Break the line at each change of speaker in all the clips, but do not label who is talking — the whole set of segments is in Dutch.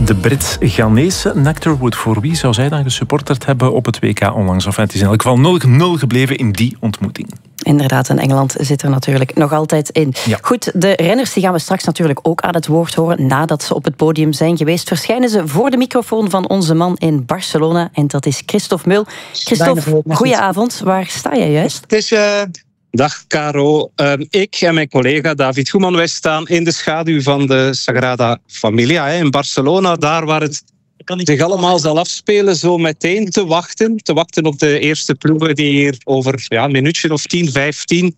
De Brits-Ghanese Nectar Wood. Voor wie zou zij dan gesupporterd hebben op het WK onlangs? Enfin, het is in elk geval 0-0 gebleven in die ontmoeting.
Inderdaad, en Engeland zit er natuurlijk nog altijd in.
Ja.
Goed, de renners die gaan we straks natuurlijk ook aan het woord horen. Nadat ze op het podium zijn geweest, verschijnen ze voor de microfoon van onze man in Barcelona. En dat is Christophe Meul. Christophe, goedenavond. Waar sta jij juist?
Het is... Dag Caro. Ik en mijn collega David Goeman, wij staan in de schaduw van de Sagrada Familia in Barcelona. Daar waar het zich allemaal zal afspelen, zo meteen te wachten op de eerste ploegen die hier over een minuutje of 10, 15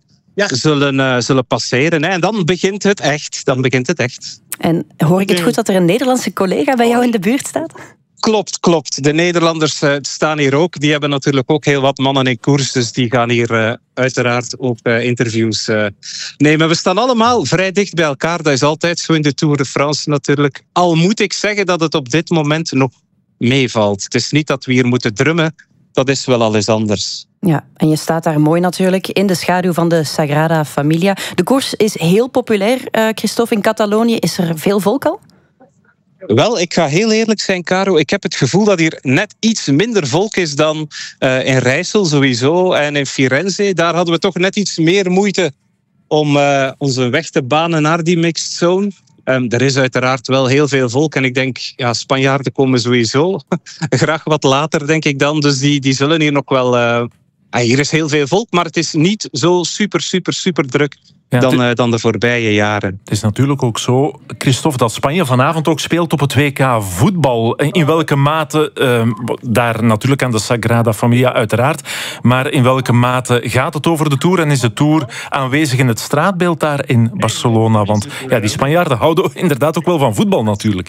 zullen passeren. En dan begint het echt.
En hoor ik het goed dat er een Nederlandse collega bij jou in de buurt staat?
Klopt. De Nederlanders staan hier ook. Die hebben natuurlijk ook heel wat mannen in koers. Dus die gaan hier uiteraard ook interviews nemen. We staan allemaal vrij dicht bij elkaar. Dat is altijd zo in de Tour de France natuurlijk. Al moet ik zeggen dat het op dit moment nog meevalt. Het is niet dat we hier moeten drummen. Dat is wel al eens anders.
Ja, en je staat daar mooi natuurlijk in de schaduw van de Sagrada Familia. De koers is heel populair, Christophe, in Catalonië. Is er veel volk al?
Wel, ik ga heel eerlijk zijn, Caro. Ik heb het gevoel dat hier net iets minder volk is dan in Rijssel sowieso. En in Firenze, daar hadden we toch net iets meer moeite om onze weg te banen naar die mixed zone. Er is uiteraard wel heel veel volk. En ik denk, Spanjaarden komen sowieso graag wat later, denk ik dan. Dus die zullen hier nog wel... hier is heel veel volk, maar het is niet zo super druk dan de voorbije jaren.
Het is natuurlijk ook zo, Christophe, dat Spanje vanavond ook speelt op het WK voetbal. In welke mate, daar natuurlijk aan de Sagrada Familia uiteraard, maar in welke mate gaat het over de Tour en is de Tour aanwezig in het straatbeeld daar in Barcelona? Want die Spanjaarden houden inderdaad ook wel van voetbal natuurlijk.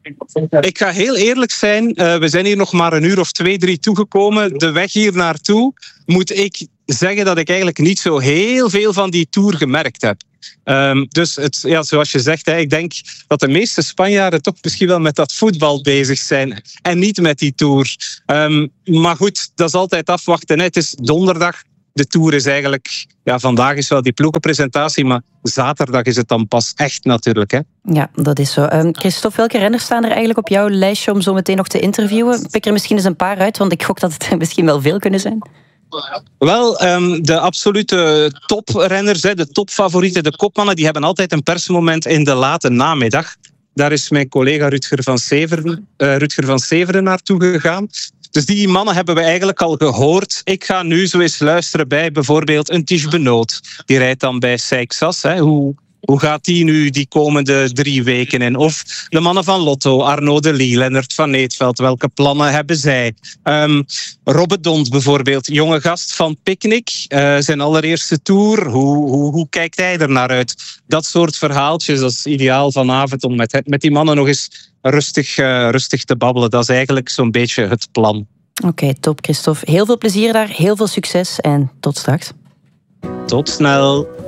Ik ga heel eerlijk zijn, we zijn hier nog maar een uur of 2, 3 toegekomen. De weg hier naartoe moet ik zeggen dat ik eigenlijk niet zo heel veel van die Tour gemerkt heb. Dus zoals je zegt, ik denk dat de meeste Spanjaarden toch misschien wel met dat voetbal bezig zijn en niet met die Tour. Maar goed, dat is altijd afwachten. Het is donderdag. De Tour is eigenlijk... vandaag is wel die ploegenpresentatie, maar zaterdag is het dan pas echt natuurlijk. Hè?
Ja, dat is zo. Christophe, welke renners staan er eigenlijk op jouw lijstje om zo meteen nog te interviewen? Pik er misschien eens een paar uit, want ik gok dat het misschien wel veel kunnen zijn.
Wel, de absolute toprenners, de topfavorieten, de kopmannen, die hebben altijd een persmoment in de late namiddag. Daar is mijn collega Rutger van Severen naartoe gegaan. Dus die mannen hebben we eigenlijk al gehoord. Ik ga nu zo eens luisteren bij bijvoorbeeld een Tiesj Benoot. Die rijdt dan bij Seixas. Hoe gaat die nu die komende 3 weken in? Of de mannen van Lotto, Arnaud Delis, Lennart van Eetveld. Welke plannen hebben zij? Robbe Dont bijvoorbeeld, jonge gast van Picnic. Zijn allereerste Tour. Hoe kijkt hij er naar uit? Dat soort verhaaltjes, dat is ideaal vanavond om met die mannen nog eens rustig te babbelen. Dat is eigenlijk zo'n beetje het plan.
Oké, top Christophe. Heel veel plezier daar, heel veel succes en tot straks.
Tot snel.